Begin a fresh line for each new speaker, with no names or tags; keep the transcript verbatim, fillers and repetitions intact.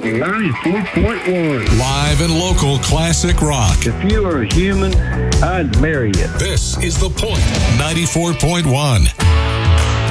ninety-four point one.
Live and local classic rock.
If you were a human, I'd marry you.
This is The Point, ninety-four point one.